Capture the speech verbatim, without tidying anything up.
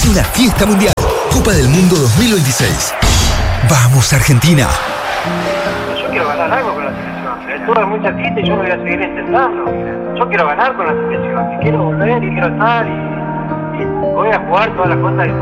una fiesta mundial. Copa del Mundo dos mil veintiséis. ¡Vamos, Argentina! Yo quiero ganar algo con la selección. El tour es muy cerquita y yo lo voy a seguir intentando. Yo quiero ganar con la selección. Y quiero volver y quiero estar y, y voy a jugar todas las cosas.